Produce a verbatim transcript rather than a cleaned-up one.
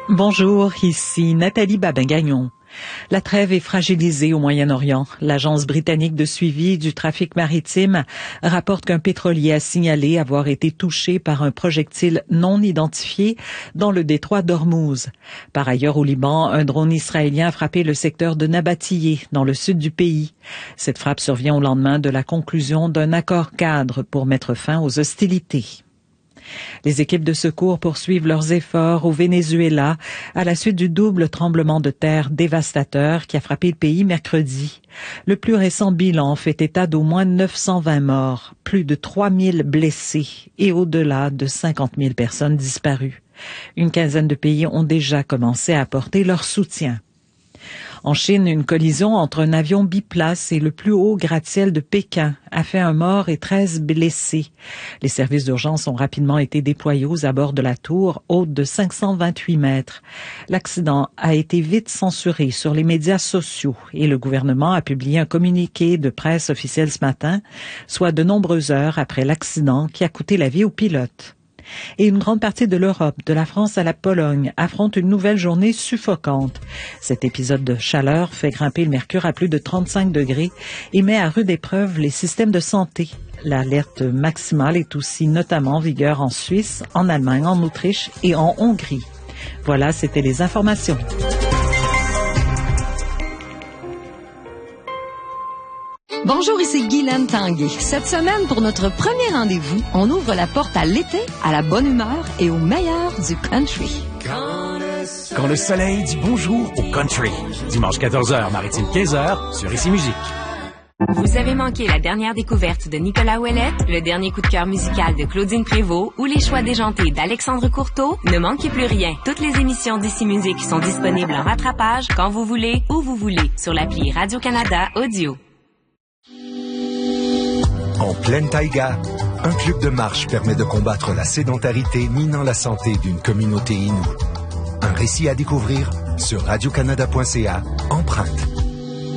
Bonjour, ici Nathalie Babin-Gagnon. La trêve est fragilisée au Moyen-Orient. L'agence britannique de suivi du trafic maritime rapporte qu'un pétrolier a signalé avoir été touché par un projectile non identifié dans le détroit d'Ormuz. Par ailleurs, au Liban, un drone israélien a frappé le secteur de Nabatiyé, dans le sud du pays. Cette frappe survient au lendemain de la conclusion d'un accord cadre pour mettre fin aux hostilités. Les équipes de secours poursuivent leurs efforts au Venezuela à la suite du double tremblement de terre dévastateur qui a frappé le pays mercredi. Le plus récent bilan fait état d'au moins neuf cent vingt morts, plus de trois mille blessés et au-delà de cinquante mille personnes disparues. Une quinzaine de pays ont déjà commencé à apporter leur soutien. En Chine, une collision entre un avion biplace et le plus haut gratte-ciel de Pékin a fait un mort et treize blessés. Les services d'urgence ont rapidement été déployés aux abords de la tour, haute de cinq cent vingt-huit mètres. L'accident a été vite censuré sur les médias sociaux et le gouvernement a publié un communiqué de presse officiel ce matin, soit de nombreuses heures après l'accident qui a coûté la vie au pilote. Et une grande partie de l'Europe, de la France à la Pologne, affronte une nouvelle journée suffocante. Cet épisode de chaleur fait grimper le mercure à plus de trente-cinq degrés et met à rude épreuve les systèmes de santé. L'alerte maximale est aussi notamment en vigueur en Suisse, en Allemagne, en Autriche et en Hongrie. Voilà, c'était les informations. Bonjour, ici Guylaine Tanguay. Cette semaine, pour notre premier rendez-vous, on ouvre la porte à l'été, à la bonne humeur et au meilleur du country. Quand le soleil dit bonjour au country. Dimanche quatorze heures, maritime quinze heures, sur Ici Musique. Vous avez manqué la dernière découverte de Nicolas Ouellet, le dernier coup de cœur musical de Claudine Prévost ou les choix déjantés d'Alexandre Courteau? Ne manquez plus rien. Toutes les émissions d'Ici Musique sont disponibles en rattrapage quand vous voulez, où vous voulez, sur l'appli Radio-Canada Audio. En pleine taïga, un club de marche permet de combattre la sédentarité minant la santé d'une communauté inoue. Un récit à découvrir sur radio canada point c a, Empreinte.